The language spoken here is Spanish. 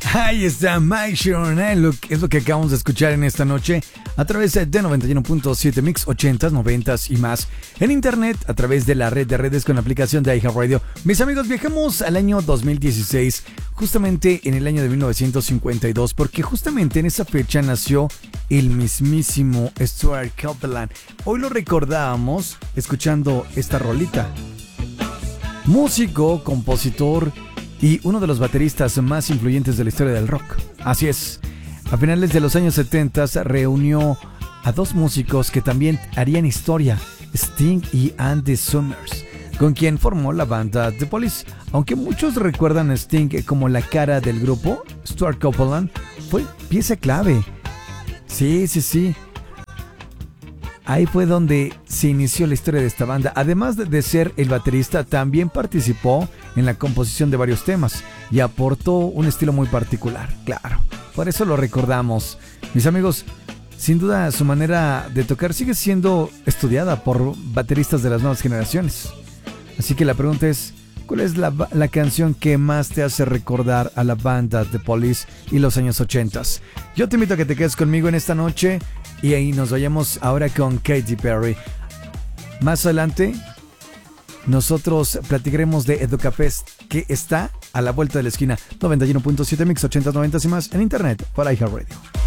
Ahí está Mike Shirone, es lo que acabamos de escuchar en esta noche a través de 91.7 Mix 80s, 90s y más. En internet, a través de la red de redes con la aplicación de iHeartRadio. Mis amigos, viajamos al año 2016, justamente en el año de 1952, porque justamente en esa fecha nació el mismísimo Stuart Copeland. Hoy lo recordábamos escuchando esta rolita. Músico, compositor y uno de los bateristas más influyentes de la historia del rock. Así es, a finales de los años 70 reunió a dos músicos que también harían historia, Sting y Andy Summers, con quien formó la banda The Police. Aunque muchos recuerdan a Sting como la cara del grupo, Stuart Copeland fue pieza clave. Sí. Ahí fue donde se inició la historia de esta banda. Además de ser el baterista, también participó en la composición de varios temas y aportó un estilo muy particular, claro. Por eso lo recordamos. Mis amigos, sin duda su manera de tocar sigue siendo estudiada por bateristas de las nuevas generaciones. Así que la pregunta es, ¿cuál es la canción que más te hace recordar a la banda The Police y los años 80? Yo te invito a que te quedes conmigo en esta noche y ahí nos vayamos ahora con Katy Perry. Más adelante nosotros platicaremos de Educafest, que está a la vuelta de la esquina. 91.7 Mix 80, 90 y más en internet por iHeartRadio.